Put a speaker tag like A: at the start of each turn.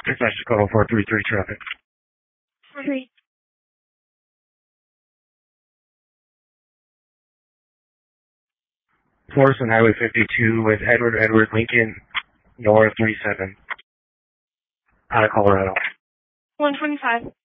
A: Dispatch Chicago 433 traffic.
B: 43.
A: Forest on Highway 52 with Edward Lincoln, North 37, out of Colorado.
B: 125.